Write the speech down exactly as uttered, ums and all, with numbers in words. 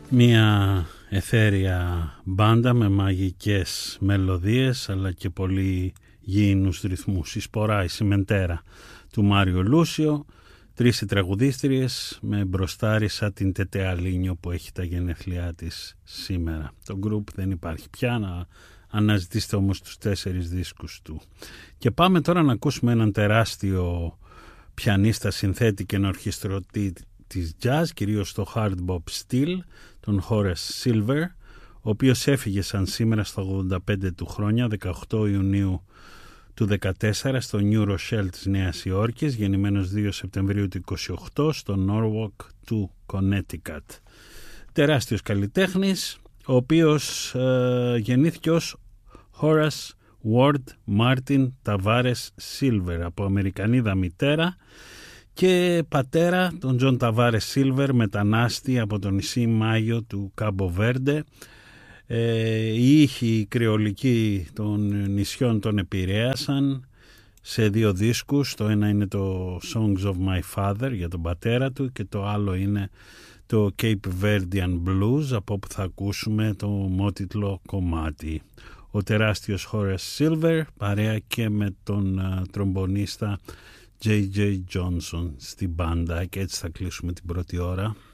Μια εθέρια μπάντα με μαγικές μελωδίες αλλά και πολύ γήινους ρυθμούς. Η Σπορά, η Σιμεντέρα του Μάριο Λούσιο, τρεις οι τραγουδίστριες με μπροστάρισα την Τετέ Αλίνιο που έχει τα γενέθλιά της σήμερα. Το γκρουπ δεν υπάρχει πια, να αναζητήσετε όμως τους τέσσερις δίσκους του. Και πάμε τώρα να ακούσουμε έναν τεράστιο πιανίστα, συνθέτη και ενορχιστρωτή της jazz, κυρίως στο hard bop style, τον Horace Silver, ο οποίος έφυγε σαν σήμερα στα ογδόντα πέντε του χρόνια, δεκαοκτώ Ιουνίου του δεκατέσσερα, στο New Rochelle της Νέας Υόρκης, γεννημένος δύο Σεπτεμβρίου του είκοσι οκτώ στο Norwalk του Connecticut. Τεράστιος καλλιτέχνης, ο οποίος ε, γεννήθηκε ως Horace Ward Martin Tavares Silver από Αμερικανίδα μητέρα και πατέρα τον Τζον Ταβάρες Σίλβερ, μετανάστη από το νησί Μάγιο του Κάμπο Βέρντε. Ε, οι ήχοι κρεολικοί των νησιών τον επηρέασαν σε δύο δίσκους. Το ένα είναι το Songs of My Father για τον πατέρα του και το άλλο είναι το Cape Verdean Blues, από όπου θα ακούσουμε το μότιτλο κομμάτι. Ο τεράστιος Horace Silver παρέα και με τον uh, τρομπονίστα τζέι τζέι Johnson στην μπάντα, και έτσι θα κλείσουμε την πρώτη ώρα.